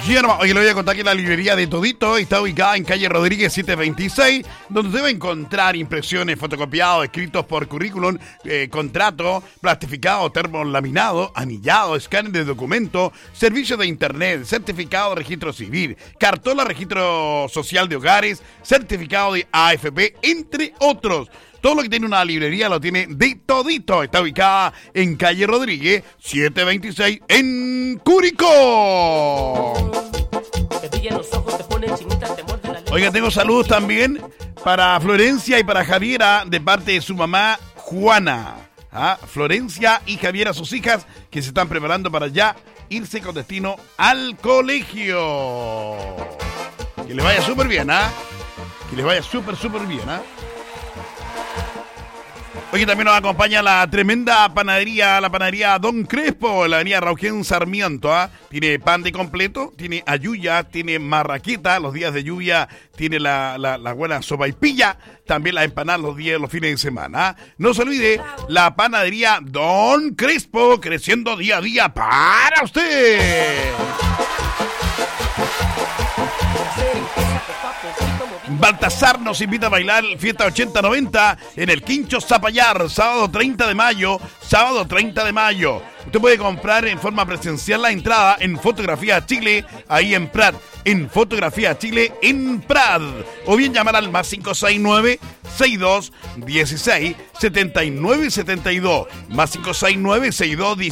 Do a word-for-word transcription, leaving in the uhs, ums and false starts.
Guillermo, hoy le voy a contar que la librería de Todito está ubicada en calle Rodríguez setecientos veintiséis, donde usted va a encontrar impresiones, fotocopiados, escritos por currículum, eh, contrato, plastificado, termolaminado, anillado, escáner de documento, servicio de internet, certificado de registro civil, cartola registro social de hogares, certificado de A F P, entre otros. Todo lo que tiene una librería lo tiene de Todito. Está ubicada en calle Rodríguez setecientos veintiséis en Curicó. Oiga, tengo saludos también para Florencia y para Javiera de parte de su mamá Juana. ¿Ah? Florencia y Javiera, sus hijas, que se están preparando para ya irse con destino al colegio. Que les vaya súper bien, ¿ah? Que les vaya súper, súper bien, ¿ah? Hoy también nos acompaña la tremenda panadería, la panadería Don Crespo, en la avenida Raugén Sarmiento. ¿eh? Tiene pan de completo, tiene ayuya, tiene marraqueta, los días de lluvia tiene la, la, la buena sopaipilla, también la empanada los días, los fines de semana. ¿eh? No se olvide, la panadería Don Crespo, creciendo día a día para usted. Baltasar nos invita a bailar Fiesta ochenta noventa en el Quincho Zapallar, sábado treinta de mayo, sábado treinta de mayo. Usted puede comprar en forma presencial la entrada en Fotografía Chile, ahí en Prat, en Fotografía Chile, en Prat. O bien llamar al más cinco seis nueve, seis dos uno seis, siete nueve siete dos, más cinco seis nueve, seis dos uno